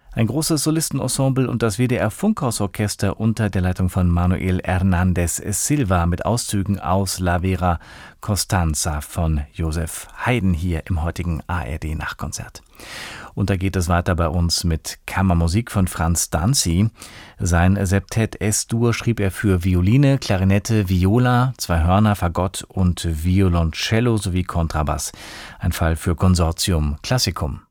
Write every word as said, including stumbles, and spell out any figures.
Ein großes Solistenensemble und das W D R-Funkhausorchester unter der Leitung von Manuel Hernández Silva mit Auszügen aus La Vera Costanza von Joseph Haydn hier im heutigen A R D-Nachtkonzert. Und da geht es weiter bei uns mit Kammermusik von Franz Danzi. Sein Septett Es-Dur schrieb er für Violine, Klarinette, Viola, zwei Hörner, Fagott und Violoncello sowie Kontrabass. Ein Fall für Consortium Classicum.